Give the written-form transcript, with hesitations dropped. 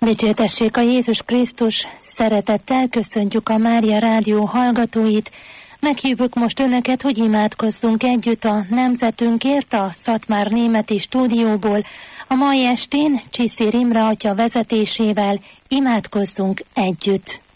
Dicsértessék a Jézus Krisztus, szeretettel köszöntjük a Mária Rádió hallgatóit. Meghívjuk most önöket, hogy imádkozzunk együtt a nemzetünkért a Szatmár-németi stúdióból. A mai estén Csiszér Imre atya vezetésével imádkozzunk együtt.